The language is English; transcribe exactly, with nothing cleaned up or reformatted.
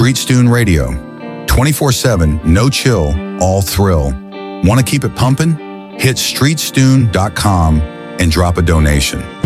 Street Stoon Radio. twenty-four seven, no chill, all thrill. Want to keep it pumping? Hit street stoon dot com and drop a donation.